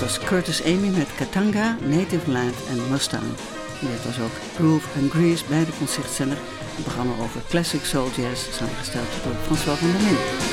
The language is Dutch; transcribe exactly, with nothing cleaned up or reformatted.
was Curtis Amy met Katanga, Native Land en Mustang. En dit was ook Groove and Grease bij de Concertzender. Een programma over classic soul jazz, samengesteld door François van der Linden.